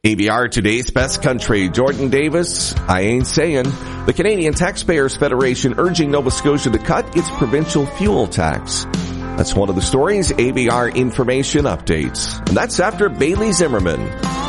ABR Today's Best Country. Jordan Davis, I ain't saying. The Canadian Taxpayers Federation urging Nova Scotia to cut its provincial fuel tax. That's one of the stories ABR Information updates. And that's after Bailey Zimmerman.